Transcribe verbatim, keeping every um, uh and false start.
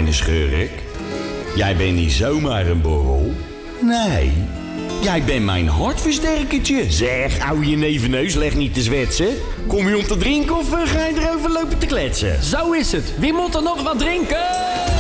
kleine schurk. Jij bent niet zomaar een borrel. Nee, jij bent mijn hartversterkertje. Zeg, hou je nevenneus, leg niet te zwetsen. Kom je om te drinken of uh, ga je erover lopen te kletsen? Zo is het. Wie moet er nog wat drinken?